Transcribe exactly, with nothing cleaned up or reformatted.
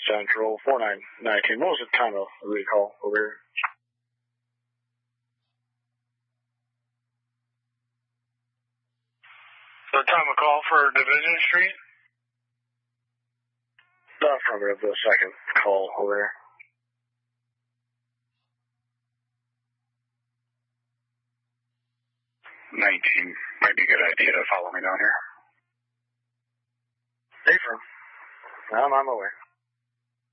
Central, four nine nineteen. What was the time of the recall over here? The time of call for Division Street? The affirmative, the second call over here. nineteen. Might be a good idea to follow me down here. Affirm. I'm on my way.